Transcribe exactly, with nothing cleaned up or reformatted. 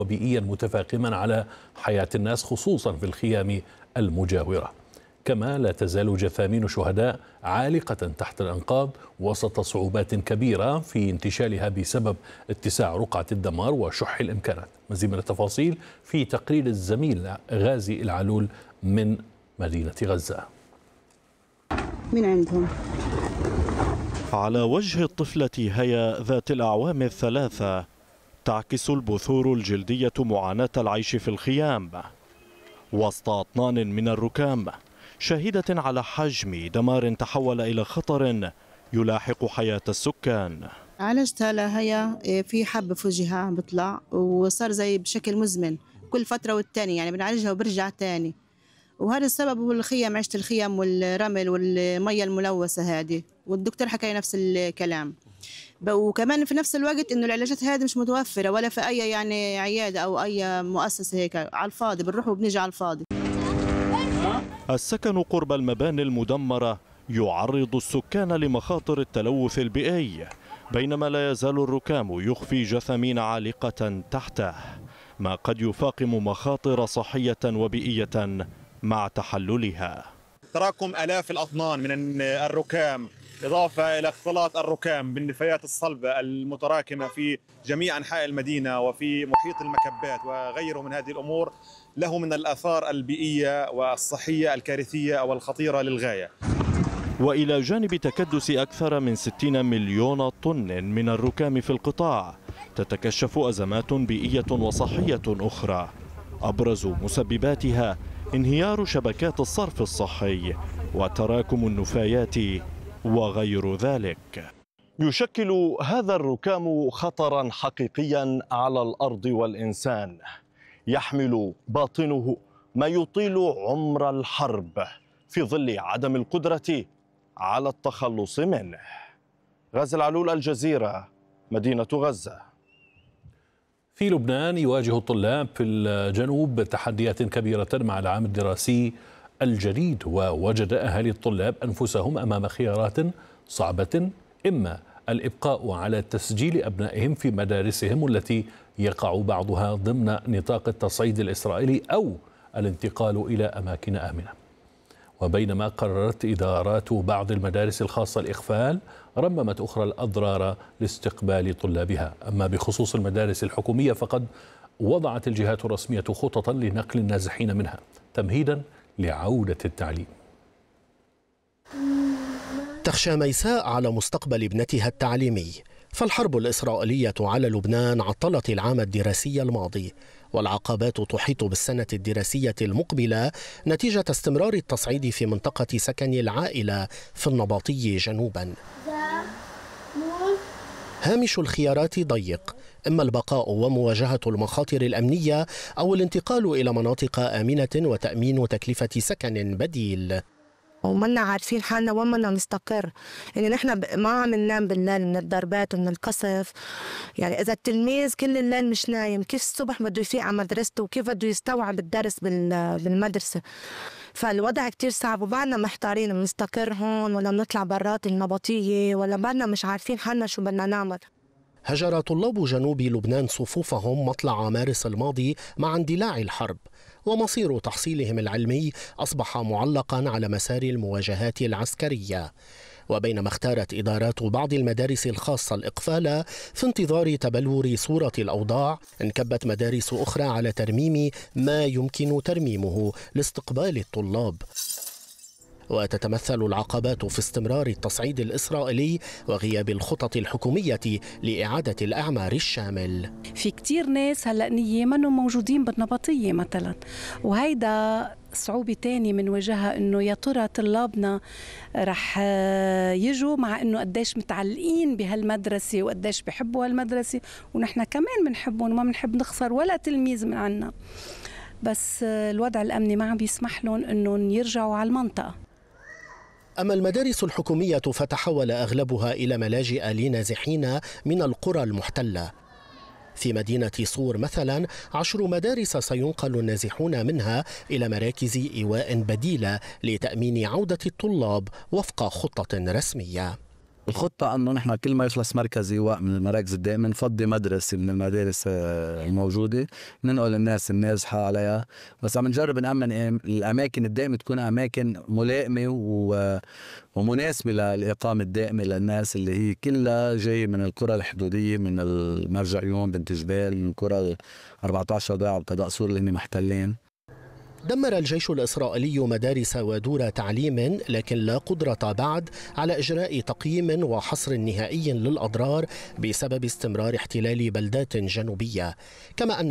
وبيئيا متفاقما على حياة الناس خصوصا في الخيام المجاورة. كما لا تزال جثامين شهداء عالقة تحت الأنقاض وسط صعوبات كبيرة في انتشالها بسبب اتساع رقعة الدمار وشح الإمكانات. مزيد من التفاصيل في تقرير الزميل غازي العلول من مدينة غزة. من عندهم على وجه الطفلة هيا ذات الأعوام الثلاثة تعكس البثور الجلدية معاناة العيش في الخيام وسط أطنان من الركام، شاهدة على حجم دمار تحول إلى خطر يلاحق حياة السكان. عالجتها لهيا في حب في وجهها عم بيطلع وصار زي بشكل مزمن كل فترة والتاني، يعني بنعالجها وبرجع تاني، وهذا السبب هو الخيام، عيشة الخيام والرمل والمية الملوثة هذه، والدكتور حكى نفس الكلام. وكمان في نفس الوقت انه العلاجات هذه مش متوفرة ولا في اي يعني عيادة او اي مؤسسة، هيك على الفاضي بنروح وبنيجي على الفاضي. السكن قرب المباني المدمرة يعرض السكان لمخاطر التلوث البيئي، بينما لا يزال الركام يخفي جثامين عالقة تحته، ما قد يفاقم مخاطر صحية وبيئية مع تحللها. تراكم آلاف الأطنان من الركام إضافة إلى اختلاط الركام بالنفايات الصلبة المتراكمة في جميع أنحاء المدينة وفي محيط المكبات وغيره من هذه الأمور له من الآثار البيئية والصحية الكارثية والخطيرة للغاية. وإلى جانب تكدس أكثر من ستين مليون طن من الركام في القطاع، تتكشف أزمات بيئية وصحية أخرى أبرز مسبباتها انهيار شبكات الصرف الصحي وتراكم النفايات وغير ذلك. يشكل هذا الركام خطرا حقيقيا على الأرض والإنسان، يحمل باطنه ما يطيل عمر الحرب في ظل عدم القدرة على التخلص منه. غازي العلول، الجزيرة، مدينة غزة. في لبنان يواجه الطلاب في الجنوب تحديات كبيرة مع العام الدراسي الجديد، ووجد أهالي الطلاب أنفسهم أمام خيارات صعبة، إما الإبقاء على تسجيل أبنائهم في مدارسهم التي يقع بعضها ضمن نطاق التصعيد الإسرائيلي أو الانتقال إلى أماكن آمنة. وبينما قررت إدارات بعض المدارس الخاصة الإغفال، رممت أخرى الأضرار لاستقبال طلابها. أما بخصوص المدارس الحكومية فقد وضعت الجهات الرسمية خططا لنقل النازحين منها تمهيدا لعودة التعليم. تخشى ميساء على مستقبل ابنتها التعليمي، فالحرب الإسرائيلية على لبنان عطلت العام الدراسي الماضي، والعقبات تحيط بالسنة الدراسية المقبلة نتيجة استمرار التصعيد في منطقة سكن العائلة في النباطي جنوبا. هامش الخيارات ضيق، إما البقاء ومواجهة المخاطر الأمنية أو الانتقال إلى مناطق آمنة وتأمين تكلفة سكن بديل. ومنا عارفين حالنا وين بدنا نستقر، يعني نحن ما عم ننام بالليل من الضربات ومن القصف. يعني إذا التلميذ كل الليل مش نايم، كيف الصبح بده يفيق على مدرسته وكيف بده يستوعب الدرس بالمدرسة؟ فالوضع كتير صعب، وبعدنا محتارين بنستقر هون ولا بنطلع برات النبطية، ولا بعدنا مش عارفين حالنا شو بدنا نعمل. هجر طلاب جنوب لبنان صفوفهم مطلع مارس الماضي مع اندلاع الحرب، ومصير تحصيلهم العلمي أصبح معلقا على مسار المواجهات العسكرية. وبينما اختارت إدارات بعض المدارس الخاصة الإقفال في انتظار تبلور صورة الأوضاع، انكبت مدارس أخرى على ترميم ما يمكن ترميمه لاستقبال الطلاب. وتتمثل العقبات في استمرار التصعيد الإسرائيلي وغياب الخطط الحكومية لإعادة الأعمار الشامل. في كتير ناس هلأ نية منهم موجودين بالنبطية مثلا، وهيدا صعوبة تاني من وجهها، إنه يا ترى طلابنا رح يجوا مع إنه قديش متعلقين بهالمدرسة وقديش بحبوا هالمدرسة، ونحن كمان بنحبهم وما بنحب نخسر ولا تلميذ من عنا، بس الوضع الأمني ما عم بيسمح لهم إنهم يرجعوا على المنطقة. أما المدارس الحكومية فتحول أغلبها إلى ملاجئ لنازحين من القرى المحتلة. في مدينة صور مثلا عشر مدارس سينقل النازحون منها إلى مراكز إيواء بديلة لتأمين عودة الطلاب وفق خطة رسمية. الخطة أنه نحن كل ما يخلص مركز إيواء من المراكز الدائمة نفضي مدرسة من المدارس الموجودة ننقل الناس النازحة عليها، بس عم نجرب نأمن الأماكن الدائمة تكون أماكن ملائمة ومناسبة للإقامة الدائمة للناس اللي هي كلها جاي من القرى الحدودية، من المرجعيون بنت جبال، من القرى أربعة عشر ضاع وقضاء سور اللي هن محتلين. دمر الجيش الإسرائيلي مدارس ودور تعليم، لكن لا قدرة بعد على إجراء تقييم وحصر نهائي للأضرار بسبب استمرار احتلال بلدات جنوبية، كما أن